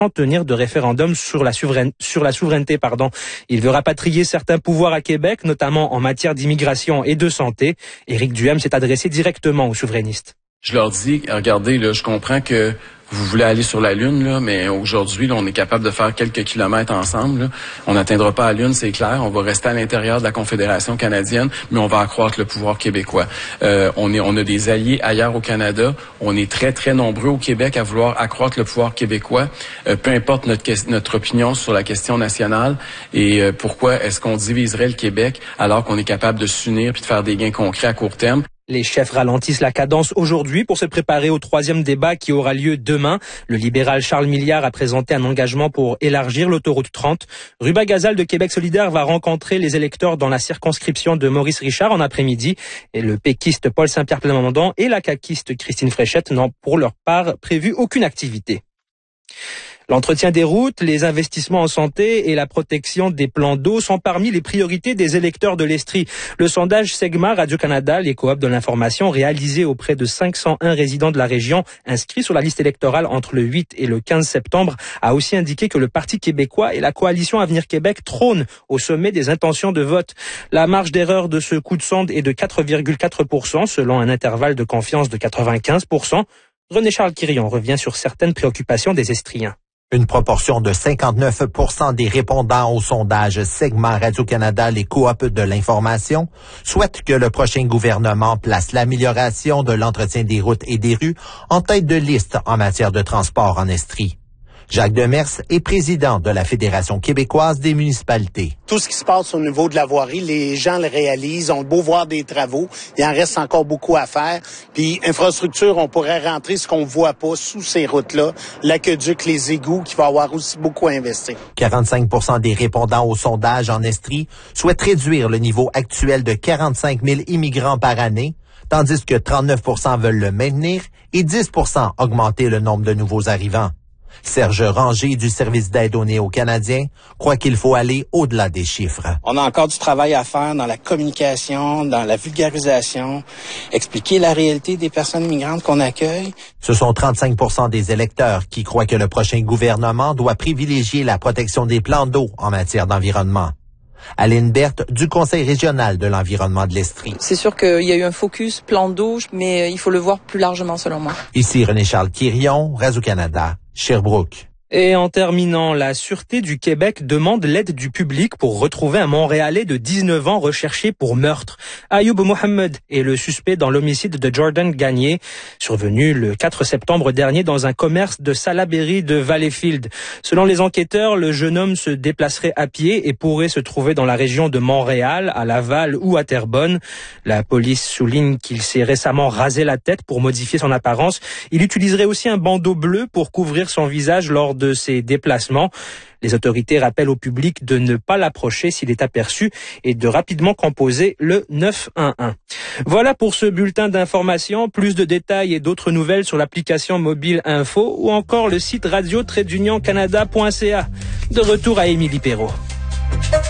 tenir de référendum sur la souveraineté. Il veut rapatrier certains pouvoirs à Québec, notamment en matière d'immigration et de santé. Éric Duhem s'est adressé directement aux souverainistes. Je leur dis, regardez, là, je comprends que vous voulez aller sur la Lune, là, mais aujourd'hui, là, on est capable de faire quelques kilomètres ensemble. Là. On n'atteindra pas la Lune, c'est clair. On va rester à l'intérieur de la Confédération canadienne, mais on va accroître le pouvoir québécois. On a des alliés ailleurs au Canada. On est très, très nombreux au Québec à vouloir accroître le pouvoir québécois. Peu importe notre opinion sur la question nationale et pourquoi est-ce qu'on diviserait le Québec alors qu'on est capable de s'unir puis de faire des gains concrets à court terme. Les chefs ralentissent la cadence aujourd'hui pour se préparer au troisième débat qui aura lieu demain. Le libéral Charles Milliard a présenté un engagement pour élargir l'autoroute 30. Ruba Gazal de Québec solidaire va rencontrer les électeurs dans la circonscription de Maurice Richard en après-midi. Et le péquiste Paul Saint-Pierre Plamondon et la caquiste Christine Fréchette n'ont pour leur part prévu aucune activité. L'entretien des routes, les investissements en santé et la protection des plans d'eau sont parmi les priorités des électeurs de l'Estrie. Le sondage Segma Radio-Canada, les coops de l'information, réalisé auprès de 501 résidents de la région inscrits sur la liste électorale entre le 8 et le 15 septembre, a aussi indiqué que le Parti québécois et la coalition Avenir Québec trônent au sommet des intentions de vote. La marge d'erreur de ce coup de sonde est de 4,4% selon un intervalle de confiance de 95%. René-Charles Quirion revient sur certaines préoccupations des Estriens. Une proportion de 59% des répondants au sondage Segma Radio-Canada, les coops de l'information, souhaitent que le prochain gouvernement place l'amélioration de l'entretien des routes et des rues en tête de liste en matière de transport en Estrie. Jacques Demers est président de la Fédération québécoise des municipalités. Tout ce qui se passe au niveau de la voirie, les gens le réalisent, on beau voir des travaux, il en reste encore beaucoup à faire. Puis infrastructure, on pourrait rentrer ce qu'on voit pas sous ces routes-là, l'aqueduc, les égouts, qui va avoir aussi beaucoup à investir. 45% des répondants au sondage en Estrie souhaitent réduire le niveau actuel de 45 000 immigrants par année, tandis que 39% veulent le maintenir et 10% augmenter le nombre de nouveaux arrivants. Serge Ranger du service d'aide aux Néo-Canadiens croit qu'il faut aller au-delà des chiffres. On a encore du travail à faire dans la communication, dans la vulgarisation, expliquer la réalité des personnes migrantes qu'on accueille. Ce sont 35% des électeurs qui croient que le prochain gouvernement doit privilégier la protection des plans d'eau en matière d'environnement. Aline Berthe du Conseil régional de l'environnement de l'Estrie. C'est sûr qu'il y a eu un focus plan d'eau, mais il faut le voir plus largement selon moi. Ici René-Charles Quirion, Radio-Canada, Sherbrooke. Et en terminant, la Sûreté du Québec demande l'aide du public pour retrouver un Montréalais de 19 ans recherché pour meurtre. Ayoub Mohamed est le suspect dans l'homicide de Jordan Gagné, survenu le 4 septembre dernier dans un commerce de Salaberry de Valleyfield. Selon les enquêteurs, le jeune homme se déplacerait à pied et pourrait se trouver dans la région de Montréal, à Laval ou à Terrebonne. La police souligne qu'il s'est récemment rasé la tête pour modifier son apparence. Il utiliserait aussi un bandeau bleu pour couvrir son visage lors de ses déplacements. Les autorités rappellent au public de ne pas l'approcher s'il est aperçu et de rapidement composer le 911. Voilà pour ce bulletin d'information. Plus de détails et d'autres nouvelles sur l'application mobile Info ou encore le site radio-canada.ca. De retour à Émilie Perrault.